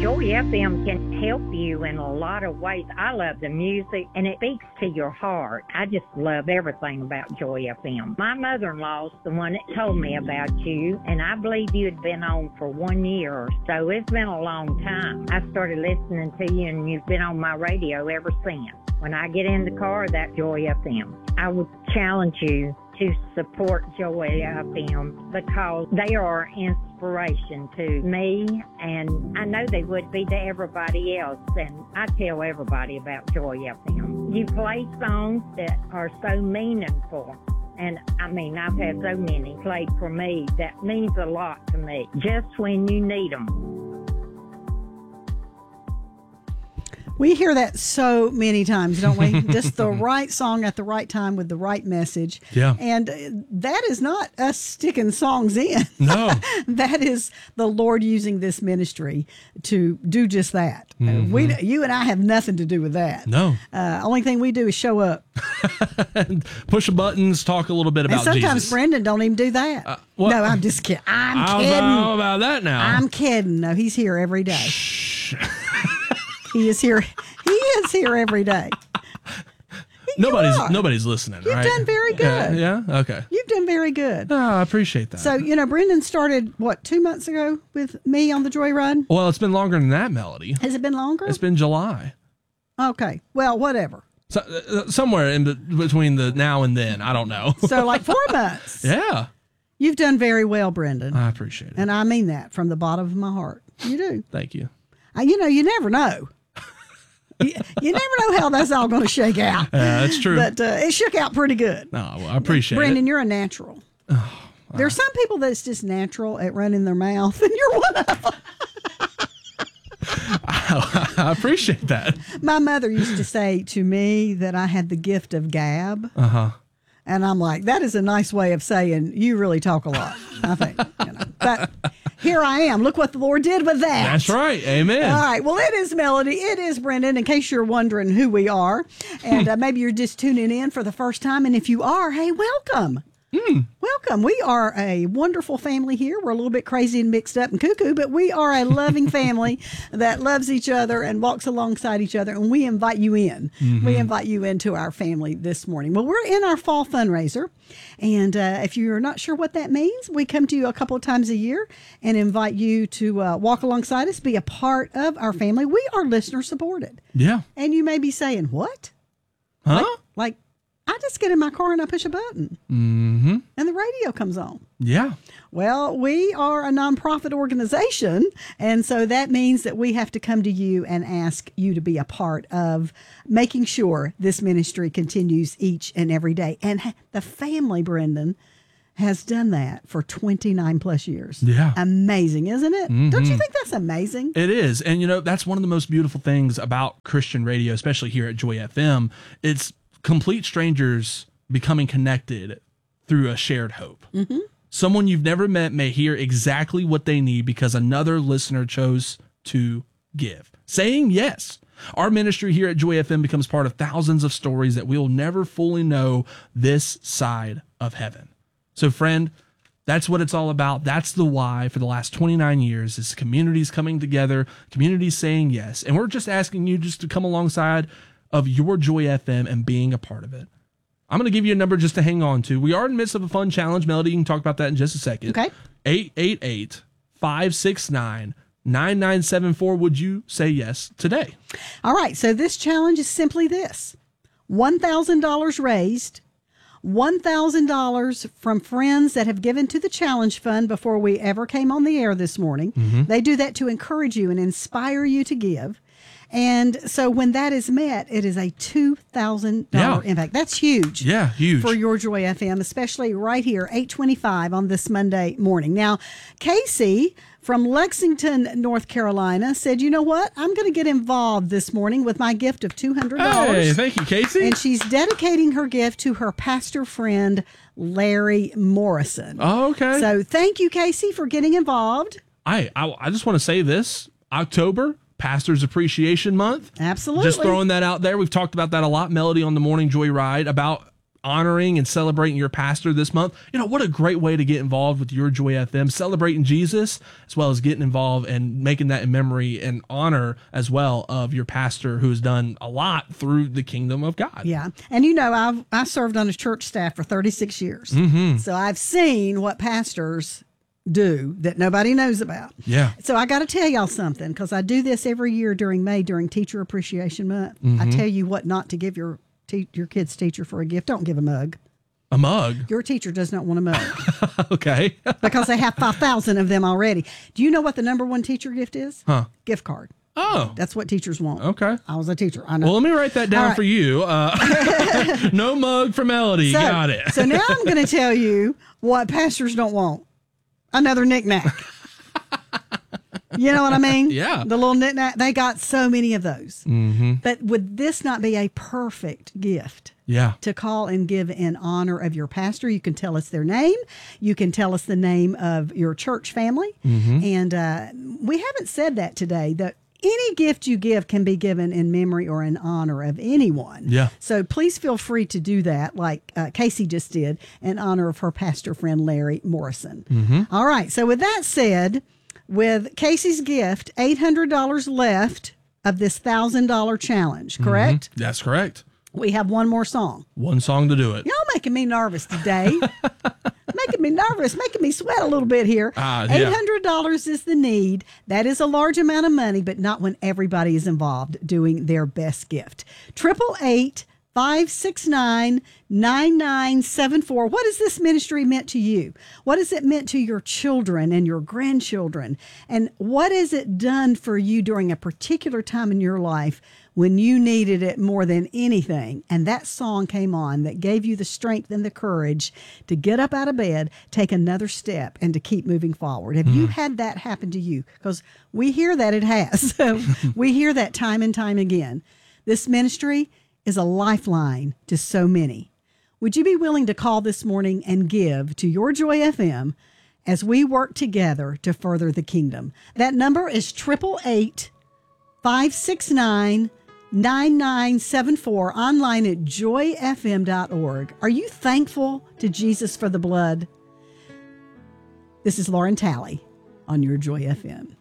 Joy FM can help you in a lot of ways. I love the music, and it speaks to your heart. I just love everything about Joy FM. My mother-in-law's the one that told me about you, and I believe you had been on for 1 year or so. It's been a long time. I started listening to you, and you've been on my radio ever since. When I get in the car, that's Joy FM. I would challenge you to support Joy FM because they are inspiration to me, and I know they would be to everybody else, and I tell everybody about Joy FM. You play songs that are so meaningful, and I mean, I've had so many played for me that means a lot to me, just when you need them. We hear that so many times, don't we? Just the right song at the right time with the right message. Yeah. And that is not us sticking songs in. No. That is the Lord using this ministry to do just that. Mm-hmm. You and I have nothing to do with that. No. Only thing we do is show up. Push the buttons, talk a little bit about and sometimes Jesus. Brendan don't even do that. No, I'm just kidding. I'm kidding. How about that now? I'm kidding. No, he's here every day. Shh. He is here. He is here every day. Nobody's listening. You've right? done very good. Yeah. Okay. You've done very good. Oh, I appreciate that. So, Brendan started, 2 months ago with me on the Joyride? Well, it's been longer than that, Melody. Has it been longer? It's been July. Okay. Well, whatever. So, somewhere in between the now and then. I don't know. So, 4 months. Yeah. You've done very well, Brendan. I appreciate it. And I mean that from the bottom of my heart. You do. Thank you. You never know. You never know how that's all going to shake out. Yeah, that's true. But it shook out pretty good. No, well, I appreciate Brendan, it. Brendan, you're a natural. There's some people that's just natural at running their mouth, and you're one of them. I appreciate that. My mother used to say to me that I had the gift of gab. Uh-huh. And I'm like, that is a nice way of saying you really talk a lot, I think. But here I am. Look what the Lord did with that. That's right. Amen. All right. Well, it is Melody. It is Brendan, in case you're wondering who we are. And maybe you're just tuning in for the first time. And if you are, hey, welcome. Welcome. We are a wonderful family here. We're a little bit crazy and mixed up and cuckoo, but we are a loving family that loves each other and walks alongside each other. And we invite you in. Mm-hmm. We invite you into our family this morning. Well, we're in our fall fundraiser. And if you're not sure what that means, we come to you a couple of times a year and invite you to walk alongside us, be a part of our family. We are listener supported. Yeah. And you may be saying, what? Huh? Like I just get in my car and I push a button. Mm-hmm. And the radio comes on. Yeah. Well, we are a nonprofit organization, and so that means that we have to come to you and ask you to be a part of making sure this ministry continues each and every day. And the family, Brendan, has done that for 29 plus years. Yeah. Amazing, isn't it? Mm-hmm. Don't you think that's amazing? It is. And, that's one of the most beautiful things about Christian radio, especially here at Joy FM. It's complete strangers becoming connected through a shared hope. Mm-hmm. Someone you've never met may hear exactly what they need because another listener chose to give. Saying yes. Our ministry here at Joy FM becomes part of thousands of stories that we'll never fully know this side of heaven. So, friend, that's what it's all about. That's the why for the last 29 years is communities coming together, communities saying yes. And we're just asking you just to come alongside of your Joy FM and being a part of it. I'm going to give you a number just to hang on to. We are in the midst of a fun challenge. Melody, you can talk about that in just a second. Okay. 888-569-9974. Would you say yes today? All right. So this challenge is simply this. $1,000 raised, $1,000 from friends that have given to the Challenge Fund before we ever came on the air this morning. Mm-hmm. They do that to encourage you and inspire you to give. And so when that is met, it is a $2,000 impact. That's huge. Yeah, huge. For your Joy FM, especially right here, 8:25 on this Monday morning. Now, Casey from Lexington, North Carolina said, you know what? I'm going to get involved this morning with my gift of $200. Hey, thank you, Casey. And she's dedicating her gift to her pastor friend, Larry Morrison. Oh, okay. So thank you, Casey, for getting involved. I just want to say this. October, Pastor's Appreciation Month. Absolutely. Just throwing that out there. We've talked about that a lot, Melody, on the Morning Joy Ride, about honoring and celebrating your pastor this month, what a great way to get involved with your Joy FM, celebrating Jesus, as well as getting involved and making that in memory and honor as well of your pastor who has done a lot through the kingdom of God. Yeah. And I served on a church staff for 36 years. So I've seen what pastors do that nobody knows about. Yeah. So I got to tell y'all something, because I do this every year during May, during Teacher Appreciation Month. I tell you what not to give your kid's teacher for a gift. Don't give a mug. A mug? Your teacher does not want a mug. Okay. Because they have 5,000 of them already. Do you know what the number one teacher gift is? Gift card. Oh. That's what teachers want. Okay. I was a teacher. I know. Well, let me write that down for you. No mug for Melody. Got it. So now I'm going to tell you what pastors don't want. Another knick-knack. You know what I mean? Yeah. The little knick-knack. They got so many of those. But would this not be a perfect gift? Yeah. To call and give in honor of your pastor? You can tell us their name. You can tell us the name of your church family. And we haven't said that today, that any gift you give can be given in memory or in honor of anyone. Yeah. So please feel free to do that, like Casey just did, in honor of her pastor friend, Larry Morrison. All right. So with that said, with Casey's gift, $800 left of this $1,000 challenge, correct? That's correct. We have one more song. One song to do it. Y'all making me nervous today. Making me nervous, making me sweat a little bit here. Yeah. $800 is the need. That is a large amount of money, but not when everybody is involved doing their best gift. 888-569-9974. What has this ministry meant to you? What has it meant to your children and your grandchildren? And what has it done for you during a particular time in your life when you needed it more than anything? And that song came on that gave you the strength and the courage to get up out of bed, take another step, and to keep moving forward. Have you had that happen to you? Because we hear that it has. We hear that time and time again. This ministry is a lifeline to so many. Would you be willing to call this morning and give to your Joy FM as we work together to further the kingdom? That number is 888-569-9974, online at joyfm.org. Are you thankful to Jesus for the blood? This is Lauren Talley on your Joy FM.